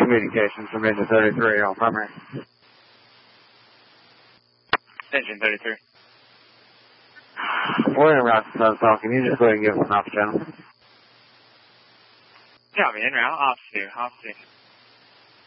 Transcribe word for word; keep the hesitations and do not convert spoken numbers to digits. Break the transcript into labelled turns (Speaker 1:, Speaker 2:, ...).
Speaker 1: communications from engine thirty-three on primary.
Speaker 2: Engine thirty-three.
Speaker 1: We're in route to Sunstall. Can you just go ahead and give us an off channel?
Speaker 2: Copy, en route, off two, off two.